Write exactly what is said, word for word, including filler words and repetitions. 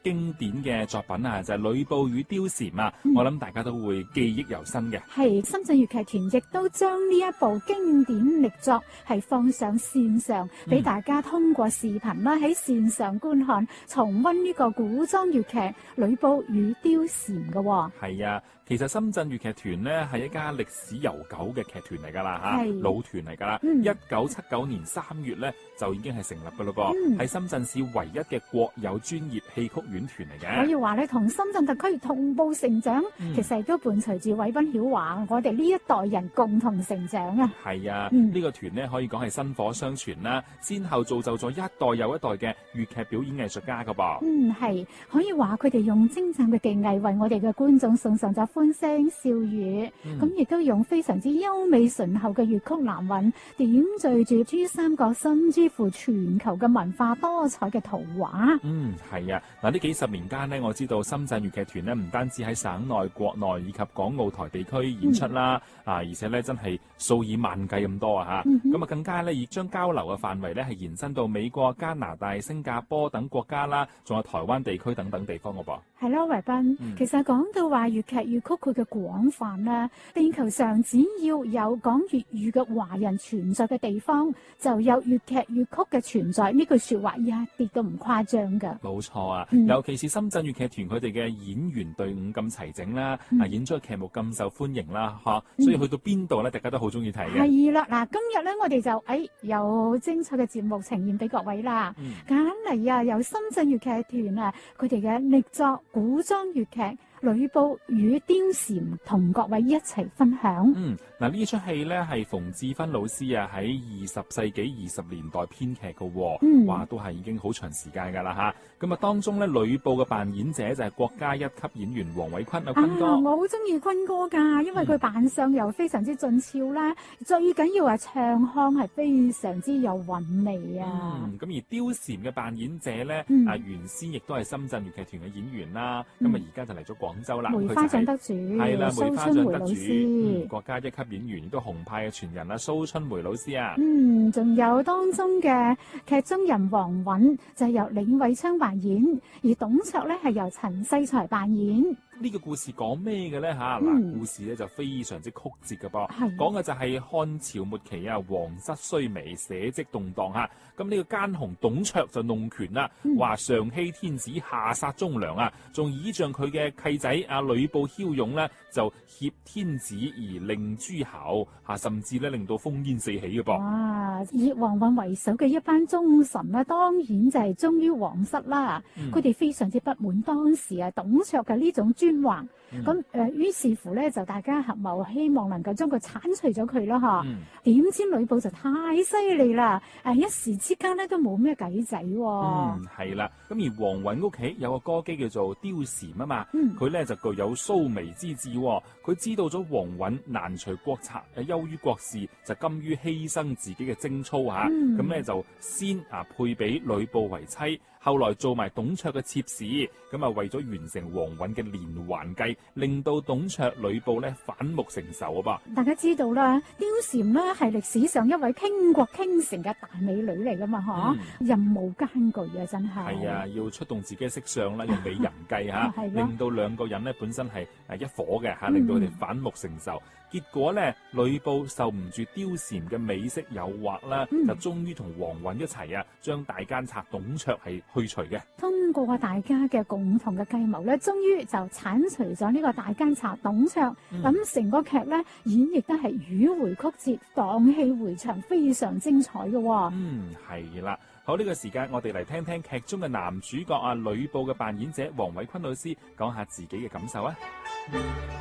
經典嘅作品啊，就係、是《呂布與貂蟬》啊，嗯、我諗大家都會記憶猶新嘅。 係深圳粵劇團亦都將呢一部經典力作係放上線上，俾、嗯、大家通過視頻啦喺線上觀看，重溫呢個古裝粵劇《呂布與貂蟬》嘅、哦。 係啊。其實深圳粵劇團呢係一家歷史悠久嘅劇團嚟㗎啦嚇，老團嚟㗎啦。一九七九年三月咧就已經係成立㗎咯噃，係、嗯、深圳市唯一嘅國有專業戲曲院團嚟嘅。 可以話咧，同深圳特區同步成長，嗯、其實亦都伴隨住韋斌曉華我哋呢一代人共同成長啊。 係啊，呢、嗯、個團呢可以講係薪火相傳啦，先後造就咗一代又一代嘅粵劇表演藝術家㗎噃。 嗯，係可以話佢哋用精湛嘅技藝為我哋嘅觀眾送上咗歡聲笑語，咁亦、嗯、都用非常之優美醇厚嘅粵曲南韻，點綴住珠三角甚至乎全球嘅文化多彩嘅圖畫。 嗯，係啊，嗱呢幾十年間呢，我知道深圳粵劇團呢唔單止喺省內、國內以及港澳台地區演出啦，嗯、啊，而且呢真係數以萬計咁多啊吓，咁啊、嗯、哼更加呢亦將交流嘅範圍呢係延伸到美國、加拿大、新加坡等國家啦，仲有台灣地區等等地方嘅噃。 係咯，維斌，嗯、其實講到話粵劇粵曲佢嘅廣泛啦，地球上只要有講粵語嘅華人存在嘅地方，就有粵劇粵曲嘅存在。呢句說話一啲都唔誇張噶。 冇錯啊，嗯、尤其是深圳粵劇團佢哋嘅演員隊伍咁齊整啦，啊、嗯、演出嘅劇目咁受歡迎啦，吓、嗯，所以去到邊度咧，大家都好中意睇嘅。係啦，嗱，今日咧我哋就誒、哎、有精彩嘅節目呈現俾各位啦。揀嚟啊，由深圳粵劇團啊，佢哋嘅力作古裝粵劇《呂布與貂蟬》同各位一齊分享。 嗯，嗱呢出戲咧係馮志芬老師啊喺二十世紀二十年代編劇嘅，嗯，話都係已經好長時間噶啦吓。咁啊當中咧呂布嘅扮演者就係國家一級演員黃偉坤啊，坤哥。啊，我好中意坤哥噶，因為佢扮相又非常之俊俏啦，嗯、最緊要係唱腔係非常之有韻味啊。 嗯，咁而貂蟬嘅扮演者咧， 嗯、 啊原先亦都係深圳粵劇團嘅演員啦，咁啊而家就嚟咗廣州啦。 梅花獎得主係啦，梅花獎得主， 嗯， 國家一級演員亦都紅派嘅傳人啦，蘇春梅老師啊。 嗯，仲有當中嘅劇中人黃允就係由李偉昌扮演，而董卓咧係由陳世才扮演。 呢個故事講咩嘅咧吓？嗱、嗯，故事咧就非常之曲折嘅噃，講嘅的就係漢朝末期啊，皇室衰微，社稷動盪吓。咁呢個奸雄董卓就弄權啦，話、嗯、上欺天子，下殺忠良啊，仲倚仗佢嘅契仔阿呂布驍勇咧，就挾天子而令諸侯吓，甚至咧令到烽煙四起嘅噃。 哇！以黃允為首嘅一班忠臣咧，當然就係忠於皇室啦。佢哋、嗯、非常之不滿當時啊董卓嘅呢種專橫，咁誒、嗯，於、呃、是乎咧就大家合謀，希望能夠將佢剷除咗佢咯，嗬、嗯。點知呂布就太犀利啦，誒一時之間咧都冇咩計仔。 嗯，係啦。咁而黃允屋企有個歌姬叫做貂蟬啊嘛，佢咧、嗯、就具有蘇眉之志，佢知道咗黃允難除國策，誒優於國事，就甘於犧牲自己嘅貞操吓，咁咧、嗯、就先啊配俾呂布為妻。後來做埋董卓嘅妾侍，咁啊為咗完成黃允嘅連環計，令到董卓、呂布咧反目成仇啊噃！ 大家知道啦，貂蟬咧係歷史上一位傾國傾城嘅大美女嚟噶嘛，嗬、嗯，任務艱巨啊，真係。係啊， 要出動自己嘅色相啦，用美人計吓，令到兩個人咧本身係誒一伙嘅吓，令到佢哋反目成仇。嗯、結果咧，呂布受唔住貂蟬嘅美色誘惑啦，嗯、就終於同黃允一齊啊，將大奸賊董卓係去除嘅。 通過大家嘅共同嘅計謀咧，終於就剷除咗呢個大奸賊董卓。咁成、嗯、個劇咧演繹得係迂迴曲折、蕩氣迴腸，非常精彩嘅、哦。 嗯，係啦。好，呢、這個時間我哋嚟聽聽劇中嘅男主角啊，呂布嘅扮演者黃偉坤老師講下自己嘅感受啊。